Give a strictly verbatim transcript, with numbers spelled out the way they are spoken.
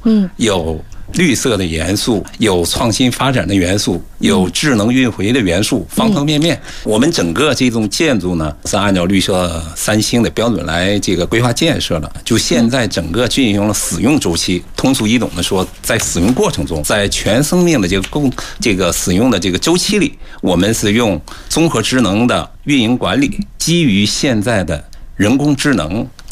嗯， 有绿色的元素，有创新发展的元素，有智能运回的元素，方方面面。嗯、我们整个这种建筑呢，是按照绿色三星的标准来这个规划建设的。就现在整个运用了使用周期，通俗易懂的说，在使用过程中，在全生命的这个共这个使用的这个周期里，我们是用综合智能的运营管理，基于现在的人工智能